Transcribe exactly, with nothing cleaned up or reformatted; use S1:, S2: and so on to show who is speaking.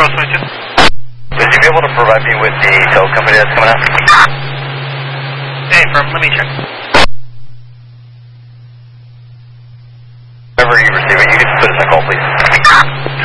S1: Cross twenty-two.
S2: Would you be able to provide me with the tow company that's coming out?
S1: Hey, firm, let me check.
S2: Whenever you receive it, you can just put us in call, please.